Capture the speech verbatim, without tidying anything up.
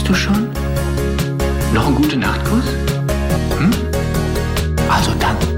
du schon? Noch ein gute Nachtkuss? Hm? Also dann.